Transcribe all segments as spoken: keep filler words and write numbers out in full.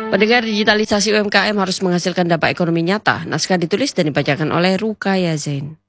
Pendengar, digitalisasi U M K M harus menghasilkan dampak ekonomi nyata. Naskah ditulis dan dibacakan oleh Rukaya Zain.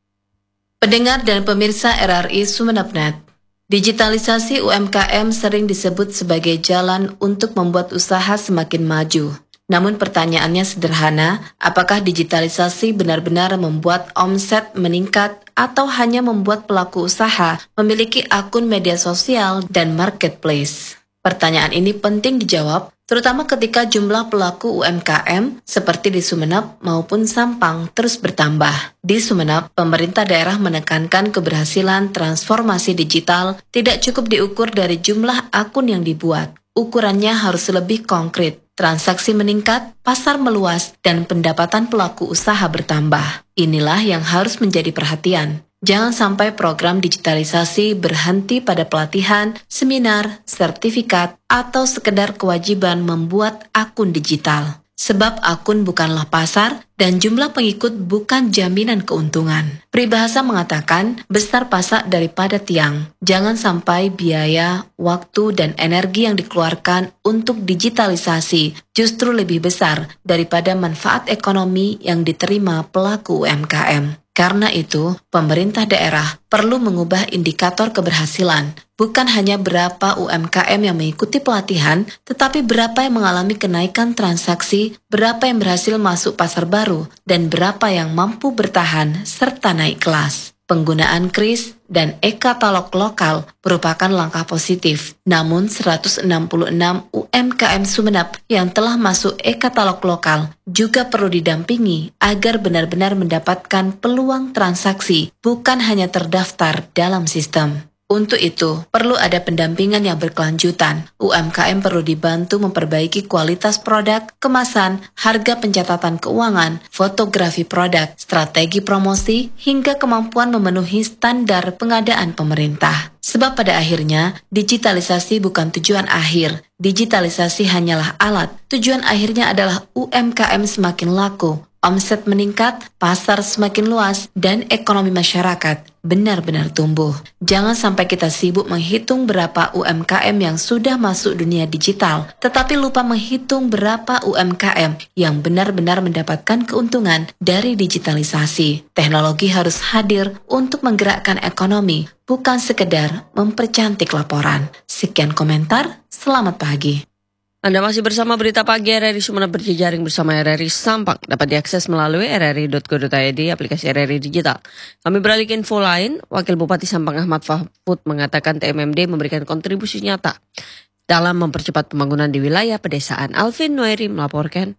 Pendengar dan pemirsa R R I Sumeneb.net, digitalisasi U M K M sering disebut sebagai jalan untuk membuat usaha semakin maju. Namun pertanyaannya sederhana, apakah digitalisasi benar-benar membuat omset meningkat atau hanya membuat pelaku usaha memiliki akun media sosial dan marketplace? Pertanyaan ini penting dijawab, terutama ketika jumlah pelaku U M K M seperti di Sumeneb maupun Sampang terus bertambah. Di Sumeneb, pemerintah daerah menekankan keberhasilan transformasi digital tidak cukup diukur dari jumlah akun yang dibuat. Ukurannya harus lebih konkret. Transaksi meningkat, pasar meluas, dan pendapatan pelaku usaha bertambah. Inilah yang harus menjadi perhatian. Jangan sampai program digitalisasi berhenti pada pelatihan, seminar, sertifikat, atau sekedar kewajiban membuat akun digital. Sebab akun bukanlah pasar dan jumlah pengikut bukan jaminan keuntungan. Peribahasa mengatakan, besar pasak daripada tiang. Jangan sampai biaya, waktu, dan energi yang dikeluarkan untuk digitalisasi justru lebih besar daripada manfaat ekonomi yang diterima pelaku U M K M. Karena itu, pemerintah daerah perlu mengubah indikator keberhasilan. Bukan hanya berapa U M K M yang mengikuti pelatihan, tetapi berapa yang mengalami kenaikan transaksi, berapa yang berhasil masuk pasar baru, dan berapa yang mampu bertahan serta naik kelas. Penggunaan kris dan e-katalog lokal merupakan langkah positif. Namun seratus enam puluh enam U M K M Sumeneb yang telah masuk e-katalog lokal juga perlu didampingi agar benar-benar mendapatkan peluang transaksi, bukan hanya terdaftar dalam sistem. Untuk itu, perlu ada pendampingan yang berkelanjutan. U M K M perlu dibantu memperbaiki kualitas produk, kemasan, harga pencatatan keuangan, fotografi produk, strategi promosi, hingga kemampuan memenuhi standar pengadaan pemerintah. Sebab pada akhirnya, digitalisasi bukan tujuan akhir. Digitalisasi hanyalah alat. Tujuan akhirnya adalah U M K M semakin laku, omset meningkat, pasar semakin luas, dan ekonomi masyarakat benar-benar tumbuh. Jangan sampai kita sibuk menghitung berapa U M K M yang sudah masuk dunia digital, tetapi lupa menghitung berapa U M K M yang benar-benar mendapatkan keuntungan dari digitalisasi. Teknologi harus hadir untuk menggerakkan ekonomi, bukan sekedar mempercantik laporan. Sekian komentar, selamat pagi. Anda masih bersama Berita Pagi R R I Sumeneb berjejaring bersama R R I Sampang. Dapat diakses melalui r r i dot co dot i d, aplikasi R R I Digital. Kami beralih ke info lain. Wakil Bupati Sampang Ahmad Mahfud mengatakan T M M D memberikan kontribusi nyata dalam mempercepat pembangunan di wilayah pedesaan. Alvin Noeri melaporkan.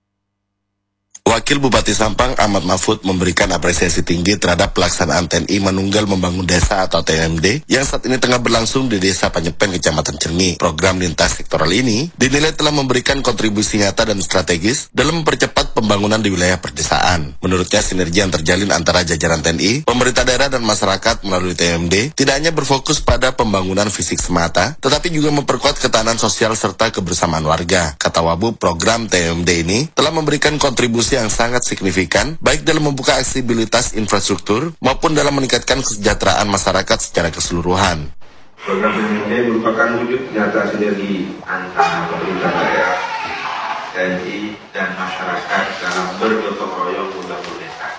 Wakil Bupati Sampang Ahmad Mahfud memberikan apresiasi tinggi terhadap pelaksanaan T N I Manunggal Membangun Desa atau T M D yang saat ini tengah berlangsung di Desa Panyepen, Kecamatan Cerni. Program lintas sektoral ini dinilai telah memberikan kontribusi nyata dan strategis dalam mempercepat pembangunan di wilayah pedesaan. Menurutnya, sinergi yang terjalin antara jajaran T N I, pemerintah daerah dan masyarakat melalui T M D tidak hanya berfokus pada pembangunan fisik semata, tetapi juga memperkuat ketahanan sosial serta kebersamaan warga. Kata Wabu, program T M D ini telah memberikan kontribusi yang sangat signifikan, baik dalam membuka aksesibilitas infrastruktur maupun dalam meningkatkan kesejahteraan masyarakat secara keseluruhan. Program T M D merupakan wujud nyata sinergi antara pemerintah daerah, T N I, dan masyarakat dalam bergotong royong membangun desa.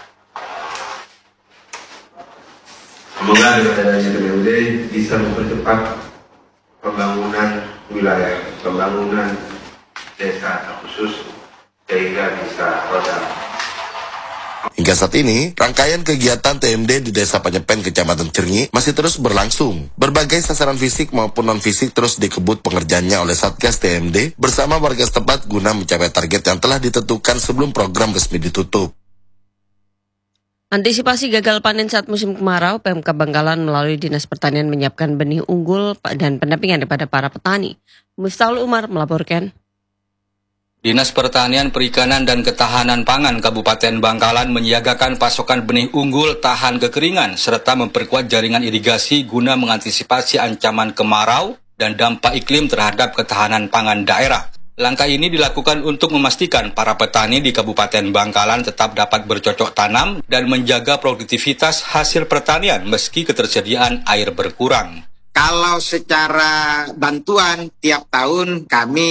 Semoga dengan adanya T M D bisa mempercepat pembangunan wilayah, pembangunan desa khusus, sehingga bisa roda. Hingga saat ini, rangkaian kegiatan T M D di Desa Panyepen, Kecamatan Cerni masih terus berlangsung. Berbagai sasaran fisik maupun non-fisik terus dikebut pengerjaannya oleh Satgas T M D bersama warga setempat guna mencapai target yang telah ditentukan sebelum program resmi ditutup. Antisipasi gagal panen saat musim kemarau, P M K Bangkalan melalui Dinas Pertanian menyiapkan benih unggul dan pendampingan kepada para petani. Miftahul Umar melaporkan. Dinas Pertanian, Perikanan, dan Ketahanan Pangan Kabupaten Bangkalan menyiagakan pasokan benih unggul tahan kekeringan serta memperkuat jaringan irigasi guna mengantisipasi ancaman kemarau dan dampak iklim terhadap ketahanan pangan daerah. Langkah ini dilakukan untuk memastikan para petani di Kabupaten Bangkalan tetap dapat bercocok tanam dan menjaga produktivitas hasil pertanian meski ketersediaan air berkurang. Kalau secara bantuan tiap tahun kami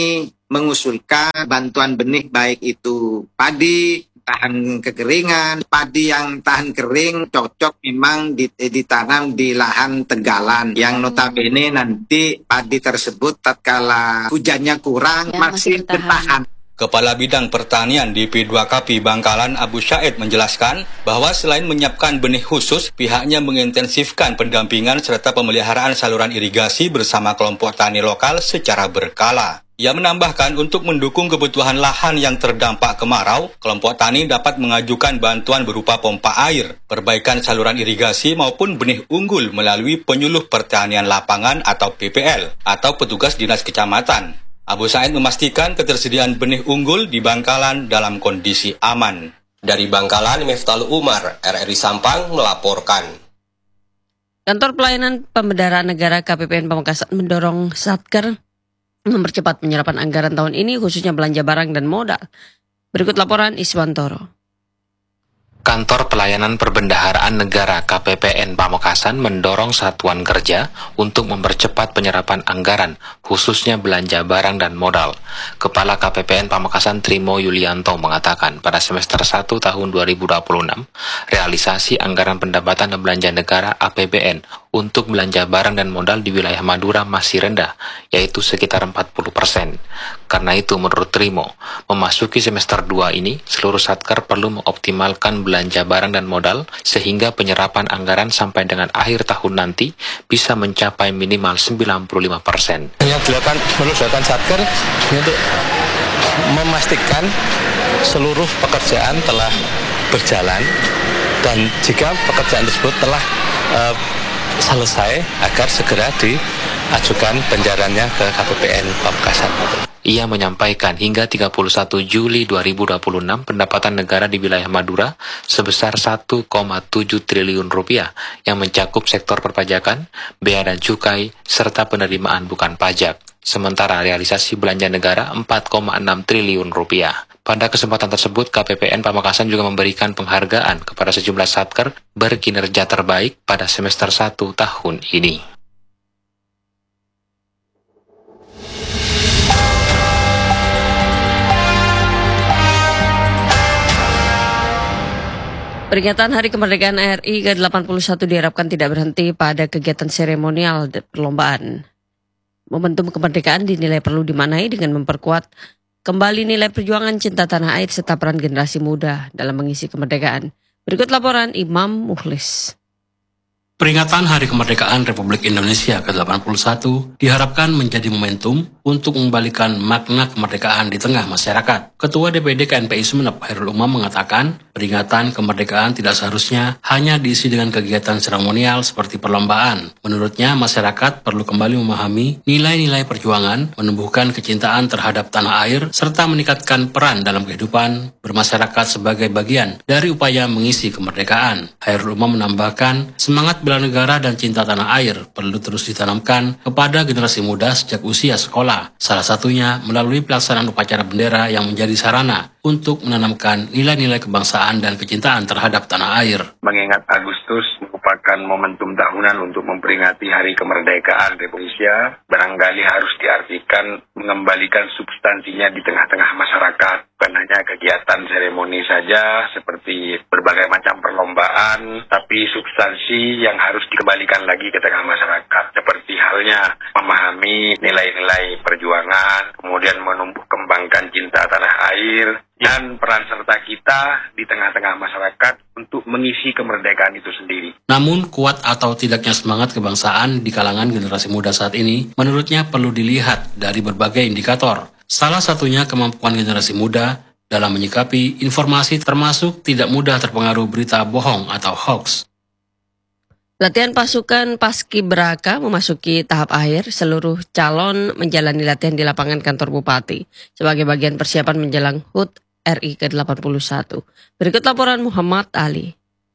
mengusulkan bantuan benih baik itu padi tahan kekeringan, padi yang tahan kering cocok memang ditanam di lahan tegalan yang notabene nanti padi tersebut tatkala hujannya kurang ya, masih bertahan. Kepala Bidang Pertanian di P dua K P Bangkalan Abu Syaid menjelaskan bahwa selain menyiapkan benih khusus, pihaknya mengintensifkan pendampingan serta pemeliharaan saluran irigasi bersama kelompok tani lokal secara berkala. Ia menambahkan untuk mendukung kebutuhan lahan yang terdampak kemarau, kelompok tani dapat mengajukan bantuan berupa pompa air, perbaikan saluran irigasi maupun benih unggul melalui penyuluh pertanian lapangan atau P P L atau petugas dinas kecamatan. Abu Said memastikan ketersediaan benih unggul di Bangkalan dalam kondisi aman. Dari Bangkalan, Miftal Umar, R R I Sampang melaporkan. Kantor Pelayanan Pembendaraan Negara K P P N Pamekasan mendorong Satker mempercepat penyerapan anggaran tahun ini khususnya belanja barang dan modal. Berikut laporan Iswantoro. Kantor Pelayanan Perbendaharaan Negara K P P N Pamekasan mendorong satuan kerja untuk mempercepat penyerapan anggaran, khususnya belanja barang dan modal. Kepala K P P N Pamekasan Trimo Yulianto mengatakan pada semester satu tahun dua ribu dua puluh enam, realisasi anggaran pendapatan dan belanja negara A P B N untuk belanja barang dan modal di wilayah Madura masih rendah, yaitu sekitar empat puluh persen. Karena itu, menurut Trimo, memasuki semester dua ini, seluruh satker perlu mengoptimalkan belanja barang dan modal sehingga penyerapan anggaran sampai dengan akhir tahun nanti bisa mencapai minimal sembilan puluh lima persen. Yang dilakukan menurut dilakukan satker untuk memastikan seluruh pekerjaan telah berjalan dan jika pekerjaan tersebut telah uh, selesai agar segera diajukan penjaraannya ke K P P N Pamekasan. Ia menyampaikan hingga tiga puluh satu Juli dua ribu dua puluh enam pendapatan negara di wilayah Madura sebesar satu koma tujuh triliun rupiah yang mencakup sektor perpajakan, bea dan cukai, serta penerimaan bukan pajak. Sementara realisasi belanja negara empat koma enam triliun rupiah. Pada kesempatan tersebut, K P P N Pamekasan juga memberikan penghargaan kepada sejumlah satker berkinerja terbaik pada semester satu tahun ini. Peringatan Hari Kemerdekaan R I ke delapan puluh satu diharapkan tidak berhenti pada kegiatan seremonial dan perlombaan. Momentum kemerdekaan dinilai perlu dimaknai dengan memperkuat kembali nilai perjuangan cinta tanah air serta peran generasi muda dalam mengisi kemerdekaan. Berikut laporan Imam Mukhlis. Peringatan Hari Kemerdekaan Republik Indonesia ke delapan puluh satu diharapkan menjadi momentum untuk mengembalikan makna kemerdekaan di tengah masyarakat. Ketua D P D K N P I Sumeneb Khairul Umam mengatakan, peringatan kemerdekaan tidak seharusnya hanya diisi dengan kegiatan seremonial seperti perlombaan. Menurutnya, masyarakat perlu kembali memahami nilai-nilai perjuangan, menumbuhkan kecintaan terhadap tanah air, serta meningkatkan peran dalam kehidupan bermasyarakat sebagai bagian dari upaya mengisi kemerdekaan. Khairul Umam menambahkan, semangat bela negara dan cinta tanah air perlu terus ditanamkan kepada generasi muda sejak usia sekolah. Salah satunya melalui pelaksanaan upacara bendera yang menjadi sarana untuk menanamkan nilai-nilai kebangsaan dan kecintaan terhadap tanah air. Mengingat Agustus merupakan momentum tahunan untuk memperingati Hari Kemerdekaan Republik Indonesia, barangkali harus diartikan mengembalikan substansinya di tengah-tengah masyarakat. Bukan hanya kegiatan seremoni saja seperti berbagai macam perlombaan, tapi substansi yang harus dikembalikan lagi ke tengah masyarakat. Seperti halnya memahami nilai-nilai perjuangan, kemudian menumbuh kembangkan cinta tanah air, dan peran serta kita di tengah-tengah masyarakat untuk mengisi kemerdekaan itu sendiri. Namun, kuat atau tidaknya semangat kebangsaan di kalangan generasi muda saat ini, menurutnya perlu dilihat dari berbagai indikator. Salah satunya kemampuan generasi muda dalam menyikapi informasi termasuk tidak mudah terpengaruh berita bohong atau hoax. Latihan pasukan Paskibraka memasuki tahap akhir. Seluruh calon menjalani latihan di lapangan kantor Bupati sebagai bagian persiapan menjelang H U T R I ke delapan puluh satu. Berikut laporan Muhammad Ali.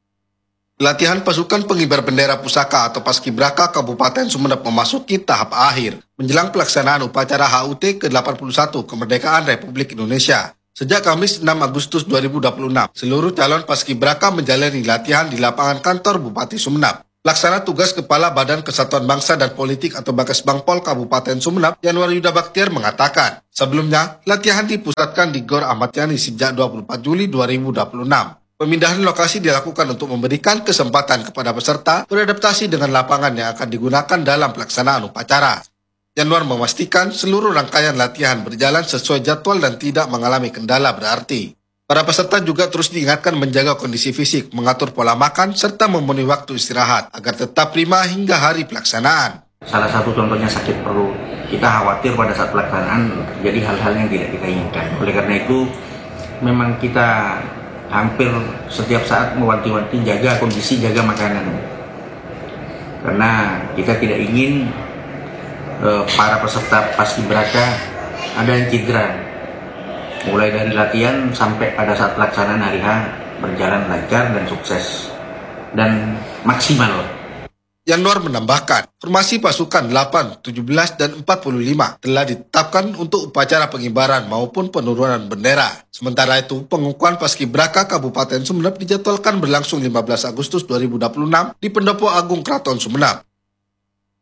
Latihan pasukan pengibar bendera pusaka atau Paskibraka Kabupaten Sumeneb memasuki tahap akhir menjelang pelaksanaan upacara H U T ke delapan puluh satu Kemerdekaan Republik Indonesia. Sejak Kamis enam Agustus dua ribu dua puluh enam, seluruh calon Paskibraka menjalani latihan di lapangan kantor Bupati Sumeneb. Pelaksana tugas Kepala Badan Kesatuan Bangsa dan Politik atau Bakesbangpol Kabupaten Sumeneb, Yanwar Yuda Baktiar mengatakan, sebelumnya latihan dipusatkan di Gor Ahmad Yani sejak dua puluh empat Juli dua ribu dua puluh enam. Pemindahan lokasi dilakukan untuk memberikan kesempatan kepada peserta beradaptasi dengan lapangan yang akan digunakan dalam pelaksanaan upacara. Yanwar memastikan seluruh rangkaian latihan berjalan sesuai jadwal dan tidak mengalami kendala berarti. Para peserta juga terus diingatkan menjaga kondisi fisik, mengatur pola makan, serta memenuhi waktu istirahat agar tetap prima hingga hari pelaksanaan. Salah satu contohnya sakit perut. Kita khawatir pada saat pelaksanaan terjadi hal-hal yang tidak kita inginkan. Oleh karena itu, memang kita hampir setiap saat mewanti-wanti jaga kondisi, jaga makanan. Karena kita tidak ingin eh, para peserta paskibraka ada yang cedera. Mulai dari latihan sampai pada saat pelaksanaan hari H berjalan lancar dan sukses dan maksimal. Yanwar menambahkan, formasi pasukan delapan, tujuh belas, dan empat puluh lima telah ditetapkan untuk upacara pengibaran maupun penurunan bendera. Sementara itu, pengukuhan Paskibraka Kabupaten Sumeneb dijadwalkan berlangsung lima belas Agustus dua ribu dua puluh enam di Pendopo Agung Keraton Sumeneb.